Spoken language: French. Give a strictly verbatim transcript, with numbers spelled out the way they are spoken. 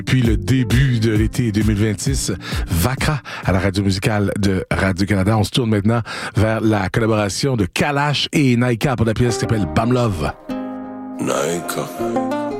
Depuis le début de l'été deux mille vingt-six, Vakra à la radio musicale de Radio-Canada. On se tourne maintenant vers la collaboration de Kalash et Naika pour la pièce qui s'appelle Bam Love. Naika.